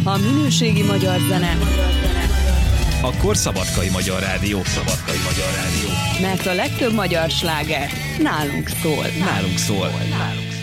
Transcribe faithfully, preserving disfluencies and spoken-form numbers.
A minőségi magyar zene. Akkor Szabadkai Magyar Rádió. Szabadkai Magyar Rádió. Mert a legtöbb magyar sláger nálunk szól. Nálunk szól. Nálunk szól.